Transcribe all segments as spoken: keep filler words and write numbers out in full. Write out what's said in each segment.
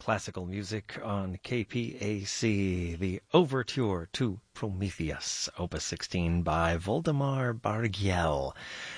classical music on K P A C, the Overture to Prometheus, Opus sixteen by Voldemar Bargiel.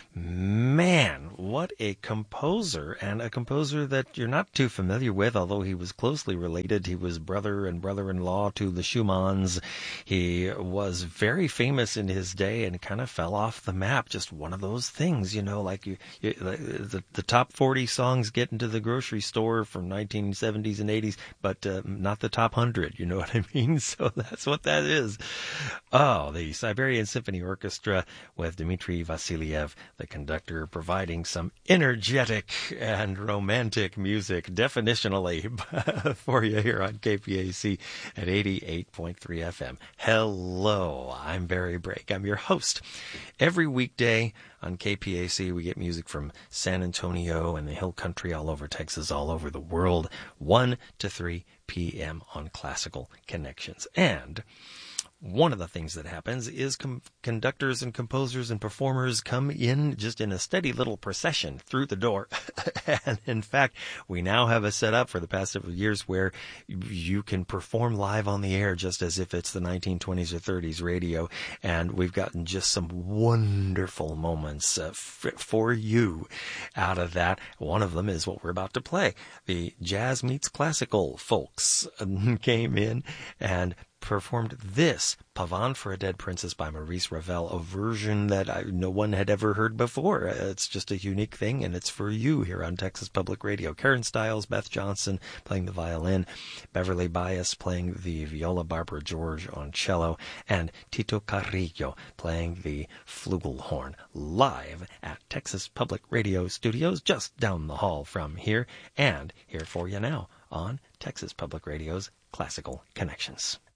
Man, what a composer, and a composer that you're not too familiar with, although he was closely related. He was brother and brother-in-law to the Schumanns. He was very famous in his day and kind of fell off the map. Just one of those things, you know, like you, you the, the top forty songs get into the grocery store from nineteen seventies and eighties, but uh, not the top one hundred, you know what I mean? So that's what that is. Oh, the Siberian Symphony Orchestra with Dmitri Vasiliev, the conductor, providing some energetic and romantic music, definitionally, for you here on K P A C at eighty-eight point three F M. Hello, I'm Barry Brake. I'm your host. Every weekday on K P A C, we get music from San Antonio and the Hill Country, all over Texas, all over the world, one to three p.m. on Classical Connections. And one of the things that happens is com- conductors and composers and performers come in just in a steady little procession through the door. And in fact, we now have a setup for the past several years where you can perform live on the air just as if it's the nineteen twenties or thirties radio. And we've gotten just some wonderful moments uh, f- for you out of that. One of them is what we're about to play. The Jazz Meets Classical folks came in and performed this, Pavane for a Dead Princess by Maurice Ravel, a version that I, no one had ever heard before. It's just a unique thing, and it's for you here on Texas Public Radio. Karen Stiles, Beth Johnson playing the violin, Beverly Bias playing the viola, Barbara George on cello, and Tito Carrillo playing the flugelhorn, live at Texas Public Radio Studios, just down the hall from here, and here for you now on Texas Public Radio's Classical Connections.